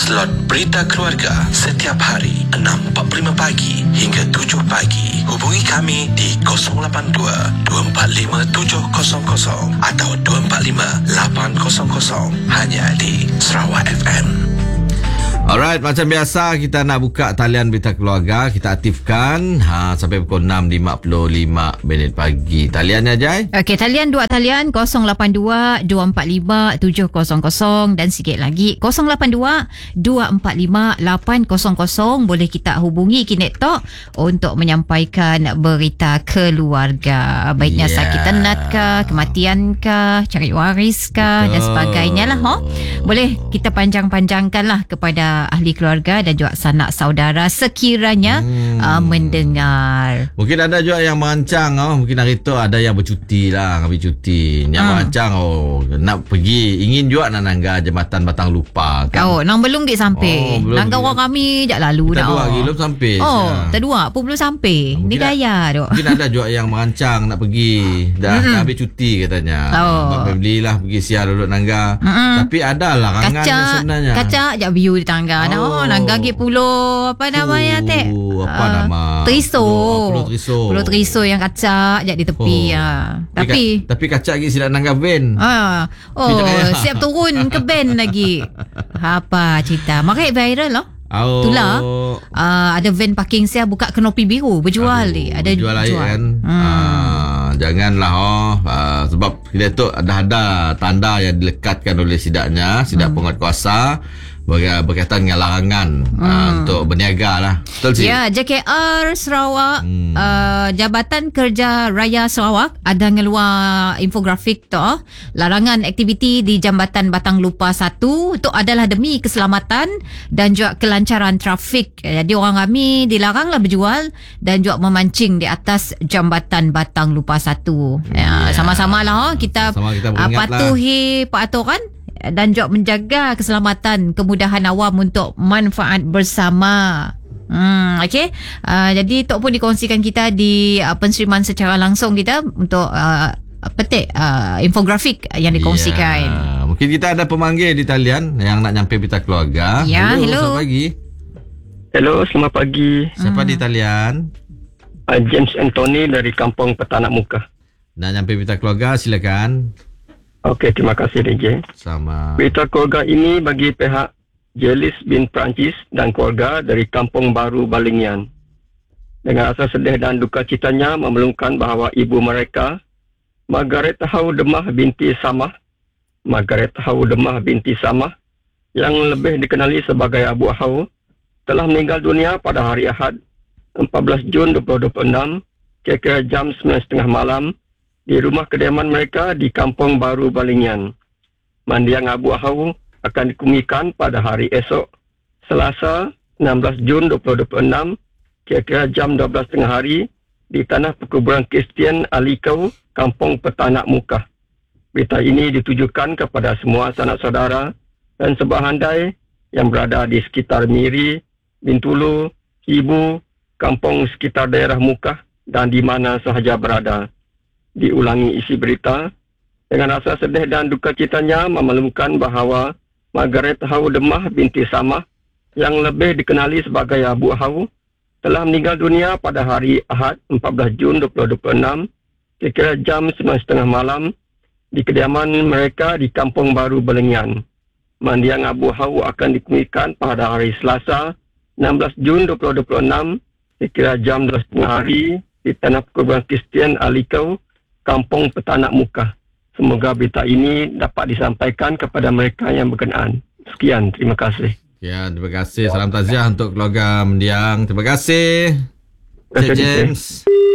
Slot Berita Keluarga setiap hari 6.45 pagi hingga 7 pagi. Hubungi kami di 082-245-700 atau 245-800 hanya di Sarawak FM. Alright, macam biasa kita nak buka talian Berita Keluarga. Kita aktifkan sampai pukul 6.55 pagi. Taliannya Jai? Okey, talian 2 talian 082-245-700 dan sikit lagi 082-245-800. Boleh kita hubungi Kinet Talk untuk menyampaikan berita keluarga. Baiknya sakit tenat kah, kematian kah, cari waris kah dan sebagainya lah. Boleh kita panjang-panjangkan lah kepada ahli keluarga dan juga sanak saudara sekiranya mendengar. Mungkin ada juga yang merancang mungkin hari tu ada yang bercuti lah, ambil cuti. Yang merancang nak pergi, ingin juga nak nangga Jambatan Batang Lupa kan. Nang belum ke sampai. Nangga orang kami dak lalu dah. Kita 2 hari belum sampai. Terdua pun belum sampai. Ni gaya tu. Mungkin ada juga yang merancang nak pergi. Dah ambil cuti katanya. Belilah pergi siar duduk nangga. Tapi ada larangan sebenarnya. Kacak je view di tangga. Nangga ke pulau apa namanya tek? Apa nama? Triso. Pulau Triso yang kacak je di tepi. Tapi kacak lagi silap nangga van. Siap turun ke van lagi. Apa cerita? Makanya viral loh. Itulah ada van parking saya buka kenopi biru berjual ni. Ada jual air kan. Janganlah sebab kita tu ada tanda yang dilekatkan oleh sidak penguatkuasa berkaitan dengan larangan untuk berniaga lah. Betul sih? Ya, JKR Sarawak, Jabatan Kerja Raya Sarawak ada ngeluar infografik tu. Larangan aktiviti di Jambatan Batang Lupa 1 itu adalah demi keselamatan dan juga kelancaran trafik. Jadi orang kami dilaranglah berjual dan juga memancing di atas Jambatan Batang Lupa 1. Sama-sama lah kita patuhi peraturan dan juga menjaga keselamatan, kemudahan awam untuk manfaat bersama. Okey. Jadi Tok pun dikongsikan kita di penseriman secara langsung kita untuk petik infografik yang dikongsikan. Mungkin kita ada pemanggil di talian yang nak nyampai Berita Keluarga. Hello. Selamat pagi. Hello, selamat pagi. Siapa di talian? James Anthony dari Kampung Petanak Muka. Nak nyampai Berita Keluarga, silakan. Okey, terima kasih DJ. Sama. Berita keluarga ini bagi pihak Jelis bin Perancis dan keluarga dari Kampung Baru Balingian. Dengan rasa sedih dan duka citanya memelungkan bahawa ibu mereka, Margaret Hau Demah binti Samah, yang lebih dikenali sebagai Abu Hau, telah meninggal dunia pada hari Ahad 14 Jun 2026 kira-kira jam 9.30 malam di rumah kediaman mereka di Kampung Baru Balingian. Mandiang Abu Hau akan dikumikan pada hari esok, Selasa 16 Jun 2026 kira-kira jam 12.30 hari di tanah perkuburan Kristian Alikau, Kampung Petanak Muka. Berita ini ditujukan kepada semua sanak saudara dan sebahandai yang berada di sekitar Miri, Bintulu, Ibu, kampung sekitar daerah Muka dan di mana sahaja berada. Diulangi isi berita, dengan rasa sedih dan duka citanya memelungkan bahawa Margaret Hau Demah binti Samah, yang lebih dikenali sebagai Abu Hau, telah meninggal dunia pada hari Ahad 14 Jun 2026 kira-kira jam 9.30 malam di kediaman mereka di Kampung Baru Balingian. Mandiang Abu Hau akan dikumikan pada hari Selasa 16 Jun 2026 kira-kira jam 12.30 hari di tanah perkuburan Kristian Alikau, Kampung Petanak Muka. Semoga berita ini dapat disampaikan kepada mereka yang berkenaan. Sekian, terima kasih. Ya, terima kasih. Salam takziah untuk keluarga mendiang. Terima kasih, Cik James.